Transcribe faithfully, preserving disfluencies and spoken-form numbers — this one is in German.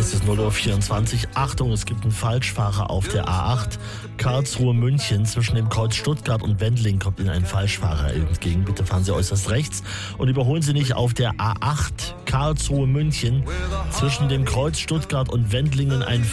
Es ist null Uhr vierundzwanzig. Achtung, es gibt einen Falschfahrer auf der A acht. Karlsruhe-München. Zwischen dem Kreuz Stuttgart und Wendling kommt Ihnen ein Falschfahrer entgegen. Bitte fahren Sie äußerst rechts und überholen Sie nicht auf der A acht Karlsruhe-München. Zwischen dem Kreuz Stuttgart und Wendlingen ein